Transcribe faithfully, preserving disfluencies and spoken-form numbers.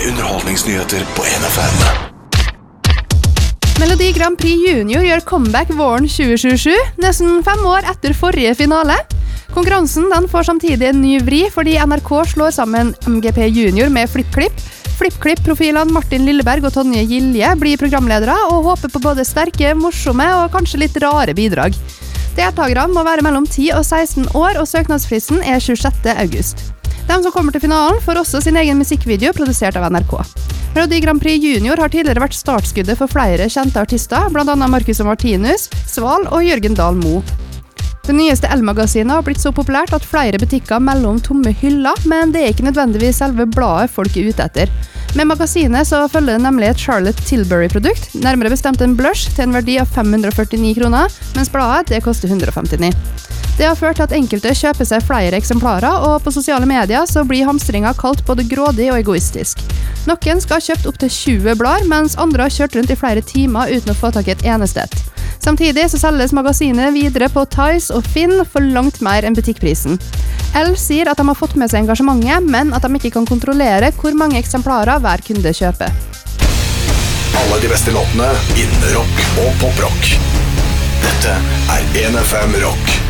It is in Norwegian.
Underholdningsnyheter på N F M. Melodi Grand Prix Junior gjør comeback våren tjue tjuesju, nesten fem år etter forrige finale. Konkurransen den får samtidig en ny vri, fordi N R K slår sammen M G P Junior med FlippKlipp. FlippKlipp-profilene Martin Lilleberg og Tonje Gilje blir programledere og håper på både sterke, morsomme og kanskje litt rare bidrag. Deltagerne må være mellom ti og seksten år, og søknadsfristen er tjuesjette august. De som kommer til finalen får også sin egen musikkvideo produsert av N R K. Melodi Grand Prix Junior har tidligere vært startskuddet for flere kjente artister, blant annet Marcus og Martinus, Sval og Jørgen Dahl Mo. Det nyeste Elle-magasinet har blitt så populært at flere butikker melder om tomme hyller, men det er ikke nødvendigvis selve bladet folk er ute etter. Med magasinet så følger det nemlig et Charlotte Tilbury-produkt, nærmere bestemt en blush til en verdi av fem hundre og førtini kroner, mens bladet det koster hundre og femtini. Det har ført til at enkelte kjøper seg flere eksemplarer, og på sosiale medier så blir hamstringa kalt både grådig og egoistisk. Noen skal ha kjøpt opp til tjue blader, mens andre har kjørt rundt i flere timer uten å få tak i et eneste ett. Samtidig så selges magasinet videre på Tice og Finn for langt mer enn butikkprisen. Elle sier at de har fått med seg engasjementet, men at de ikke kan kontrollere hvor mange eksemplarer hver kunde kjøper. Alle de beste låtene innen rock og poprock. Dette er N F M Rock.